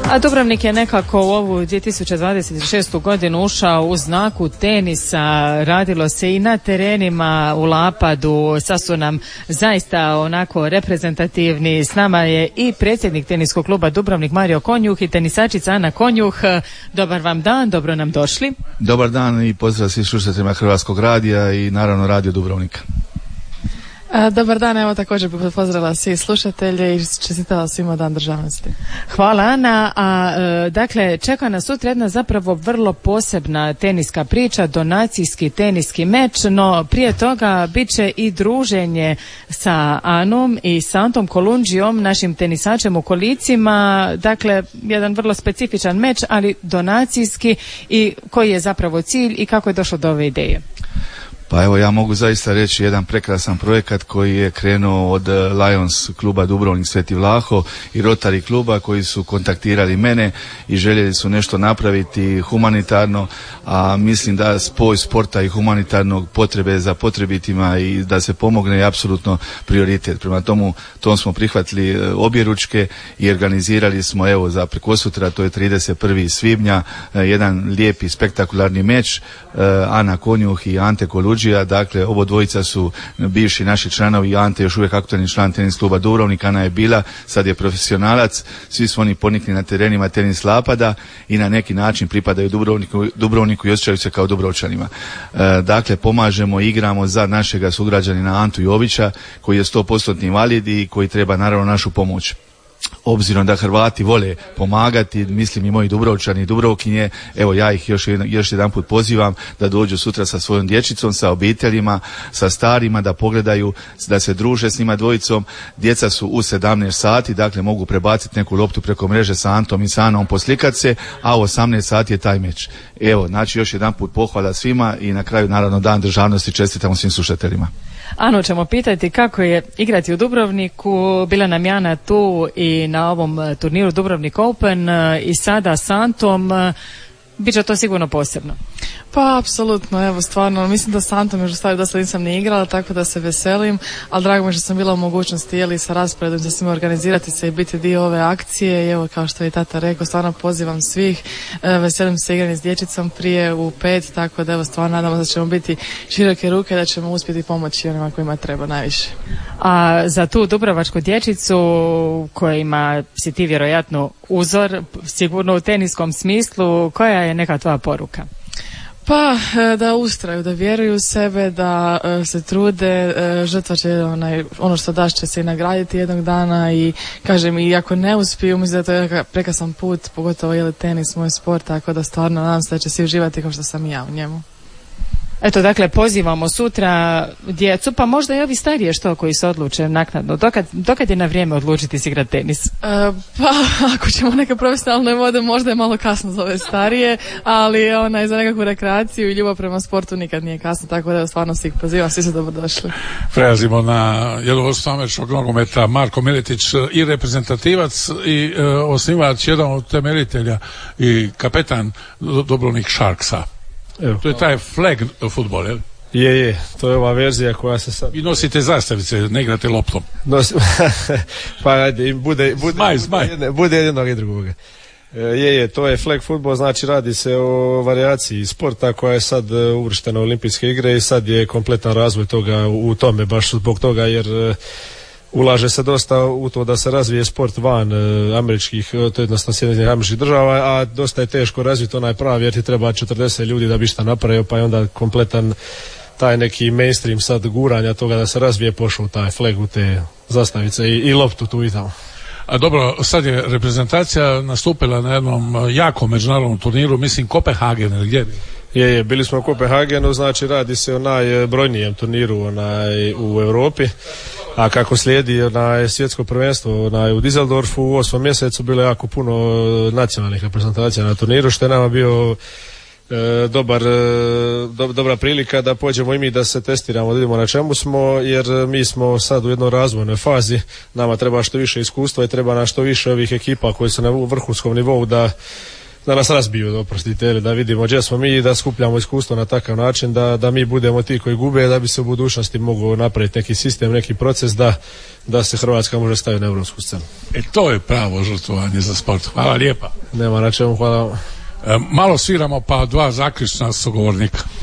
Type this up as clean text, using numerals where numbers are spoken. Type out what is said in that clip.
A Dubrovnik je nekako u ovu 2026. godinu ušao u znaku tenisa, radilo se i na terenima u Lapadu, sad su nam zaista onako reprezentativni. S nama je i predsjednik teniskog kluba Dubrovnik Mario Konjuh i tenisačica Ana Konjuh. Dobar vam dan, dobro nam došli. Dobar dan i pozdrav svih slušateljima Hrvatskog radija i naravno Radio Dubrovnika. Dobar dan, evo također bih pozdravila svi slušatelje i čestitala svima Dan državnosti. Hvala Ana, dakle čeka nas sutra jedna zapravo vrlo posebna teniska priča, donacijski teniski meč, no prije toga bit će i druženje sa Anom i sa Antom Kolundžijom, našim tenisačem u kolicima, dakle jedan vrlo specifičan meč, ali donacijski, i koji je zapravo cilj i kako je došlo do ove ideje. Pa evo, ja mogu zaista reći jedan prekrasan projekat koji je krenuo od Lions kluba Dubrovnik Sveti Vlaho i Rotary kluba koji su kontaktirali mene i željeli su nešto napraviti humanitarno, a mislim da spoj sporta i humanitarnog, potrebe za potrebitima i da se pomogne je apsolutno prioritet. Prema tom smo prihvatili objeručke i organizirali smo evo za prekosutra, to je 31. svibnja, jedan lijepi spektakularni meč. Ana Konjuh i Ante Kolundžija, dakle ovo dvojica su bivši naši članovi, Ante još uvijek aktualni član tenis kluba Dubrovnik, Ana je bila, sad je profesionalac, svi su oni ponikli na terenima tenis Lapada i na neki način pripadaju Dubrovniku i osjećaju se kao Dubrovčanima. Dakle, pomažemo i igramo za našega sugrađanina Antu Jovića koji je 100% invalid i koji treba naravno našu pomoć. Obzirom da Hrvati vole pomagati, mislim i moji Dubrovčani i Dubrovkinje, evo ja ih još jedan put pozivam da dođu sutra sa svojom dječicom, sa obiteljima, sa starima, da pogledaju, da se druže s njima dvojicom. Djeca su u 17 sati, dakle mogu prebaciti neku loptu preko mreže sa Antom i sa Anom, poslikat se, a u 18 sati je taj meč. Evo, znači još jedan put pohvala svima i na kraju naravno Dan državnosti čestitamo svim slušateljima. Anu ćemo pitati kako je igrati u Dubrovniku, bila nam Jana tu i na ovom turniru Dubrovnik Open i sada s Antom, bit će to sigurno posebno. Pa, apsolutno, evo, stvarno, mislim da s Antom još stavio da sad nisam ni igrala, tako da se veselim, ali drago mi što sam bila u mogućnosti, jeli, sa rasporedom za svima organizirati se i biti dio ove akcije i evo, kao što je i tata rekao, stvarno pozivam svih, veselim se igrati s dječicom prije u 5, tako da evo, stvarno nadamo da ćemo biti široke ruke, da ćemo uspjeti pomoći onima kojima treba najviše. A za tu dubrovačku dječicu, kojima si ti vjerojatno uzor, sigurno u teniskom smislu, koja je neka tvoja poruka? Pa, da ustraju, da vjeruju u sebe, da se trude, žrtva će ono što daš će se i nagraditi jednog dana i kažem, i ako ne uspiju, mislim da to je prekrasan put, pogotovo je li tenis moj sport, tako da stvarno nadam se da će svi uživati kao što sam i ja u njemu. Eto, dakle, pozivamo sutra djecu, pa možda i ovi starije koji se odluče naknadno. Dokad je na vrijeme odlučiti si igrati tenis? Pa, ako ćemo neke profesionalne vode, možda je malo kasno za ove starije, ali za nekakvu rekreaciju i ljubav prema sportu nikad nije kasno, tako da stvarno svih pozivam, svi su dobrodošli. Prelazimo na jednog američkog nogometa, Marko Miletić, i reprezentativac i osnivač, jedan od temeljitelja i kapetan Dubrovnik Sharksa. Evo. To je taj flag futbol, jel? Je, to je ova verzija koja se sad... I nosite zastavice, ne igrate loptom. Pa ajde, bude jednog i drugoga. To je flag futbol, znači radi se o varijaciji sporta koja je sad uvrštena u olimpijske igre i sad je kompletan razvoj toga u tome, baš zbog toga jer... Ulaže se dosta u to da se razvije sport van američkih, to je jednostavno Sjedinjenih Američkih Država, a dosta je teško razviti onaj pravi jer ti treba 40 ljudi da bi šta napravio, pa je onda kompletan taj neki mainstream sad guranja toga da se razvije pošao taj flag u te zastavice i loptu tu i tamo. A dobro, sad je reprezentacija nastupila na jednom jakom međunarodnom turniru, mislim Kopenhagen ili gdje? Je, bili smo u Kopenhagenu, znači radi se o najbrojnijem turniru u Europi, a kako slijedi svjetsko prvenstvo u Düsseldorfu u 8. mjesecu bilo je jako puno nacionalnih reprezentacija na turniru, što je nama bio dobra prilika da pođemo i mi da se testiramo, da vidimo na čemu smo, jer mi smo sad u jednoj razvojnoj fazi, nama treba što više iskustva i treba nam što više ovih ekipa koji su na vrhunskom nivou da nas razbiju, oprostite, da vidimo gdje smo mi i da skupljamo iskustvo na takav način da mi budemo ti koji gube, da bi se u budućnosti mogao napraviti neki sistem, neki proces da se Hrvatska može staviti na europsku scenu. To je pravo žrtvovanje za sport. Hvala lijepa. Nema na čemu, hvala vam. Malo sviramo pa 2 zaključna sugovornika.